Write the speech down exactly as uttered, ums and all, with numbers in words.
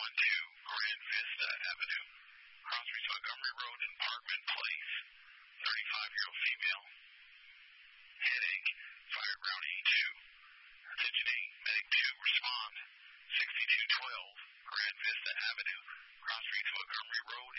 one two Grand Vista Avenue, Crossbreeds Montgomery Road and Parkman Place, thirty-five-year-old female, headache, fire ground E two, attention eight, medic two, respond, sixty-two twelve Grand Vista Avenue, Crossbreeds Montgomery Road